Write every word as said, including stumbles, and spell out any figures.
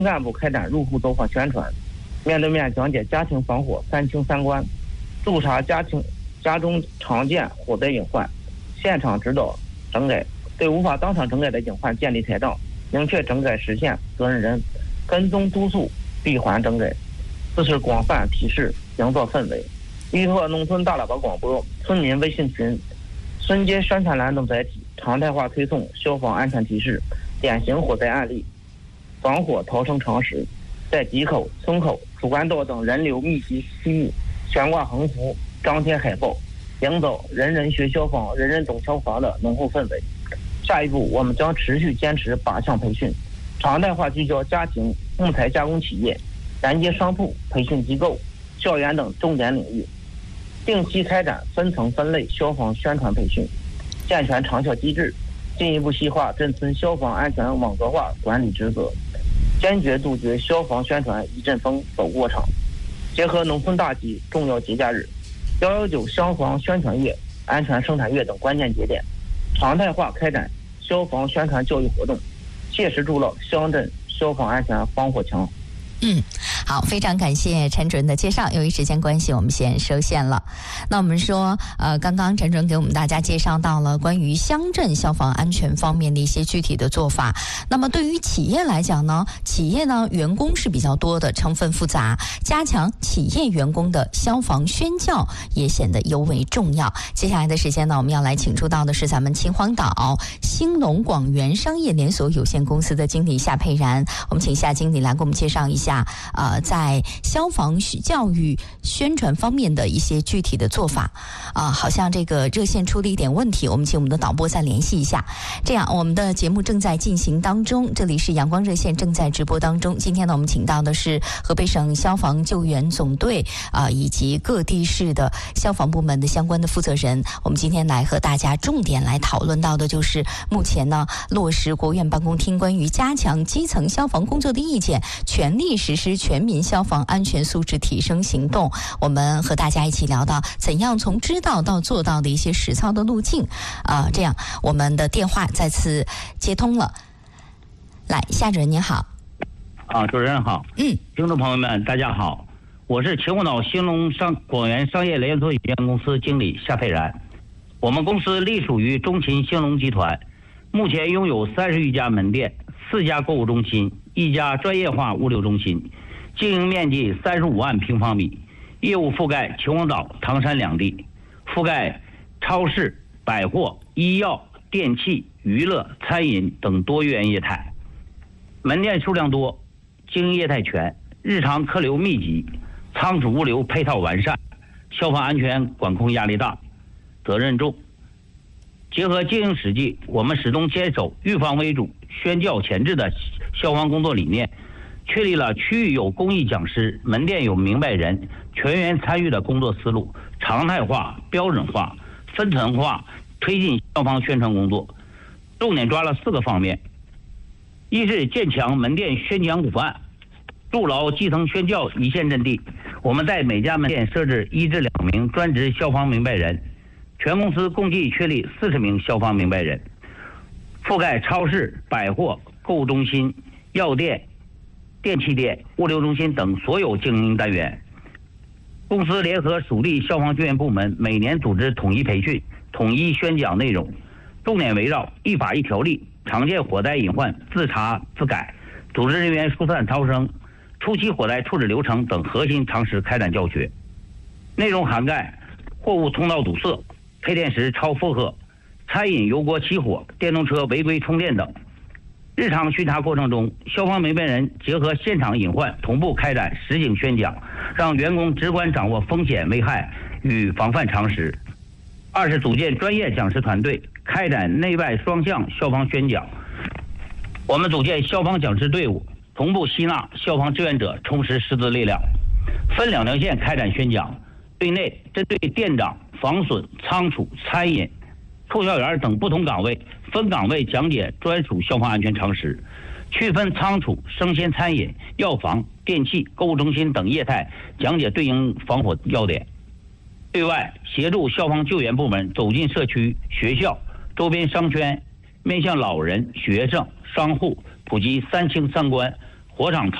干部开展入户走访宣传，面对面讲解家庭防火三清三观，督查家庭家中常见火灾隐患，现场指导整改，对无法当场整改的隐患建立台账，明确整改实现责任人，跟踪督促闭环整改。四是广泛提示，营造氛围，依托农村大喇叭广播、村民微信群、村街宣传栏等载体，常态化推送消防安全提示、典型火灾案例、防火逃生常识，在集口、村口、主干道等人流密集区域悬挂横幅、张贴海报，营造人人学消防、人人懂消防的浓厚氛围。下一步，我们将持续坚持八项培训，常态化聚焦家庭、木材加工企业、连接商铺、培训机构、校园等重点领域，定期开展分层分类消防宣传培训，健全长效机制，进一步细化镇村消防安全网格化管理职责，坚决杜绝消防宣传一阵风走过场。结合农村大集、重要节假日、幺一九消防宣传月、安全生产月等关键节点，常态化开展消防宣传教育活动，切实筑牢乡镇消防安全防火墙。 嗯，好，非常感谢陈主任的介绍。由于时间关系，我们先收线了。那我们说，呃，刚刚陈主任给我们大家介绍到了关于乡镇消防安全方面的一些具体的做法。那么对于企业来讲呢，企业呢员工是比较多的，成分复杂，加强企业员工的消防宣教也显得尤为重要。接下来的时间呢，我们要来请出到的是咱们秦皇岛兴隆广源商业连锁有限公司的经理夏佩然。我们请夏经理来给我们介绍一下。呃，在消防教育宣传方面的一些具体的做法啊、呃，好像这个热线出了一点问题，我们请我们的导播再联系一下。这样，我们的节目正在进行当中，这里是阳光热线正在直播当中。今天呢，我们请到的是河北省消防救援总队啊、呃，以及各地市的消防部门的相关的负责人。我们今天来和大家重点来讨论到的就是目前呢落实国务院办公厅关于加强基层消防工作的意见，全力实施全民消防安全素质提升行动。我们和大家一起聊到怎样从知道到做到的一些实操的路径啊、呃，这样我们的电话再次接通了。来，夏主任您好。 啊，主任好。 嗯， 听众朋友们大家好，我是秦皇岛兴隆商广源商业连锁有限公司经理夏佩然。我们公司隶属于中秦兴隆集团，目前拥有三十余家门店，四家购物中心，一家专业化物流中心，经营面积三十五万平方米，业务覆盖秦皇岛、唐山两地，覆盖超市、百货、医药、电器、娱乐、餐饮等多元业态。门店数量多，经营业态全，日常客流密集，仓储物流配套完善，消防安全管控压力大，责任重。结合经营实际，我们始终坚守预防为主、宣教前置的消防工作理念，确立了区域有公益讲师、门店有明白人、全员参与的工作思路，常态化、标准化、分层化推进消防宣传工作。重点抓了四个方面：一是建强门店宣讲骨干，筑牢基层宣教一线阵地。我们在每家门店设置一至两名专职消防明白人，全公司共计确立四十名消防明白人，覆盖超市、百货、购物中心、药店、电器店、物流中心等所有经营单元。公司联合属地消防救援部门，每年组织统一培训，统一宣讲内容，重点围绕一法一条例、常见火灾隐患自查自改、组织人员疏散逃生、初期火灾处置流程等核心常识开展教学。内容涵盖货物通道堵塞、配电时超负荷、餐饮油锅起火、电动车违规充电等。日常巡查过程中，消防明白人结合现场隐患，同步开展实景宣讲，让员工直观掌握风险危害与防范常识。二是组建专业讲师团队，开展内外双向消防宣讲。我们组建消防讲师队伍，同步吸纳消防志愿者，充实师资力量，分两条线开展宣讲。对内针对店长、防损、仓储、餐饮、促销员等不同岗位，分岗位讲解专属消防安全常识，区分仓储、生鲜餐饮、药房、电器、购物中心等业态，讲解对应防火要点。对外协助消防救援部门走进社区、学校、周边商圈，面向老人、学生、商户普及三清三观、火火场